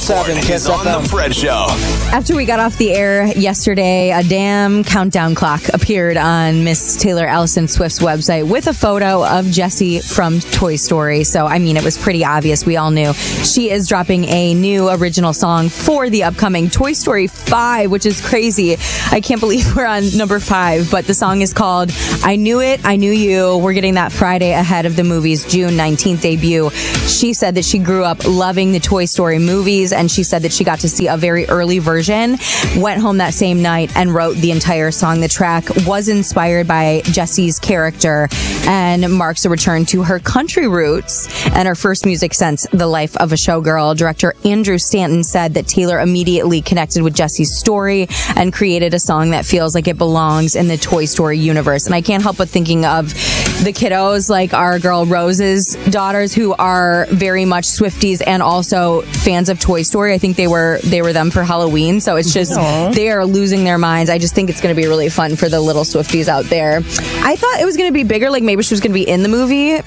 107 Kiss on FM. The Fred Show. After we got off the air yesterday, a damn countdown clock appeared on Miss Taylor Allison Swift's website with a photo of Jessie from Toy Story. So, I mean, it was pretty obvious. We all knew. She is dropping a new original song for the upcoming Toy Story 5, which is crazy. I can't believe we're on number 5, but the song is called I Knew It, I Knew You. We're getting that Friday ahead of the movie's June 19th debut. She said that she grew up loving the Toy Story movies, and she said that she got to see a very early version, went home that same night and wrote the entire song. The track was inspired by Jessie's character and marks a return to her country roots and her first music since The Life of a Showgirl. Director Andrew Stanton said that Taylor immediately connected with Jessie's story and created a song that feels like it belongs in the Toy Story universe. And I can't help but thinking of the kiddos, like our girl Rose's daughters, who are very much Swifties and also fans of Toy Story. I think they were them for Halloween. So it's just, they are losing their minds. I just think it's going to be really fun for the little Swifties out there. I thought it was going to be bigger, like maybe she was going to be in the movie.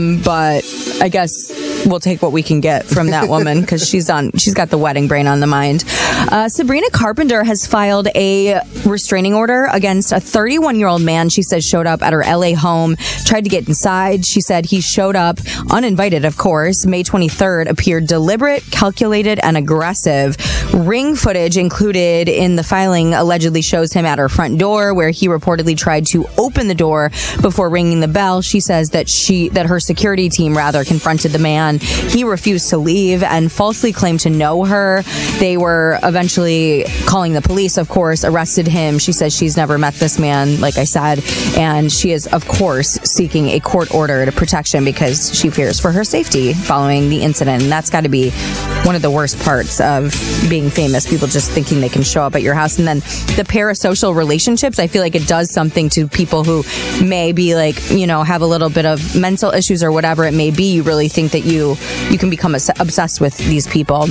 But I guess we'll take what we can get from that woman because she's got the wedding brain on the mind. Sabrina Carpenter has filed a restraining order against a 31-year-old man she says showed up at her LA home, tried to get inside. She said he showed up uninvited, of course. May 23rd appeared deliberate, calculated, and aggressive. Ring footage included in the filing allegedly shows him at her front door, where he reportedly tried to open the door before ringing the bell. She says that her security team confronted the man. He refused to leave and falsely claimed to know her. They were eventually calling the police, of course, arrested him. She says she's never met this man, like I said, and she is, of course, seeking a court order to protection because she fears for her safety following the incident. And that's got to be one of the worst parts of being famous, people just thinking they can show up at your house. And then the parasocial relationships, I feel like it does something to people who may be like, you know, have a little bit of mental issues or whatever it may be. You really think that you can become obsessed with these people.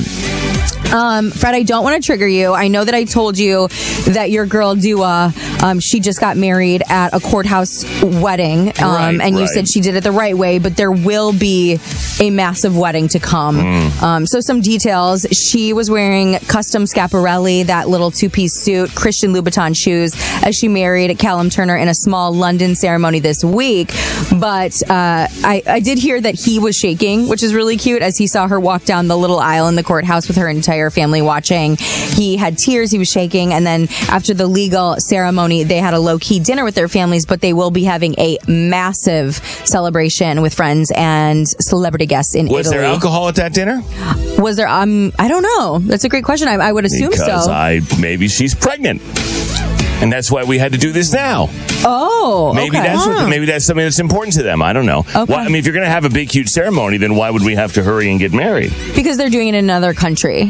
Fred, I don't want to trigger you. I know that I told you that your girl Dua, she just got married at a courthouse wedding, and you said she did it the right way, but there will be a massive wedding to come. So some details. She was wearing custom Schiaparelli, that little two-piece suit, Christian Louboutin shoes, as she married Callum Turner in a small London ceremony this week. But I did hear that he was shaking, which is really cute, as he saw her walk down the little aisle in the courthouse with her entire family watching. He had tears, he was shaking, and then after the legal ceremony, they had a low-key dinner with their families, but they will be having a massive celebration with friends and celebrity guests in Italy. Was there alcohol at that dinner? Was there? I don't know. That's a great question. I would assume because maybe she's pregnant. And that's why we had to do this now. Oh, maybe okay. Maybe that's something that's important to them. I don't know. Okay. Why, I mean, if you're going to have a big, huge ceremony, then why would we have to hurry and get married? Because they're doing it in another country.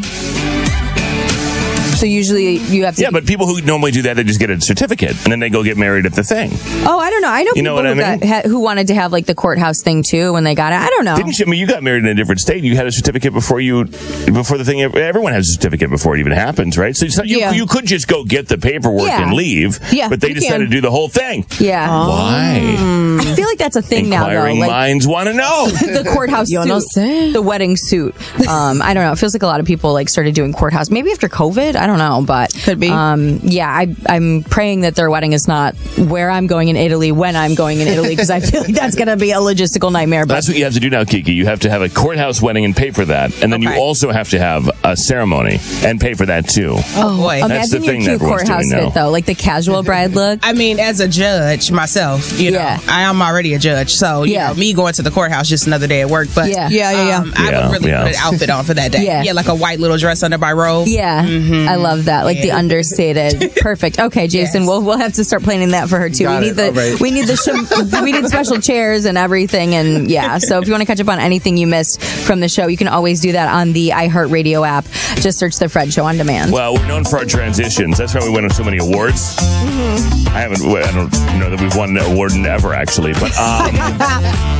So usually you have to... Yeah, but people who normally do that, they just get a certificate, and then they go get married at the thing. Oh, I don't know. I know people who wanted to have like the courthouse thing too when they got it. I don't know. Didn't you? I mean, you got married in a different state. You had a certificate before the thing. Everyone has a certificate before it even happens, right? So you could just go get the paperwork and leave. Yeah, but they decided to do the whole thing. Yeah. Why? I feel like that's a thing now, though. Inquiring minds want to know. The courthouse suit, the wedding suit. I don't know. It feels like a lot of people like started doing courthouse. Maybe after COVID. I don't know, but could be. I'm praying that their wedding is not where I'm going in Italy when I'm going in Italy, because I feel like that's going to be a logistical nightmare. But that's what you have to do now, Kiki. You have to have a courthouse wedding and pay for that, and then you also have to have a ceremony and pay for that too. Oh boy, that's the thing that everyone's courthouse doing now. Fit, though, like the casual bride look. I mean, as a judge myself, you know, I am already a judge, so you know, me going to the courthouse just another day at work. But I would really put an outfit on for that day. Yeah, like a white little dress under my robe. Yeah, I love that. Like the understated. Perfect. Okay, Jason, we'll have to start planning that for her too. We need special chairs and everything, and so if you want to catch up on anything you missed from the show, you can always do that on the iHeartRadio app. Just search The Fred Show on demand. Well, we're known for our transitions. That's why we win on so many awards. I don't know that we've won an award ever, actually, but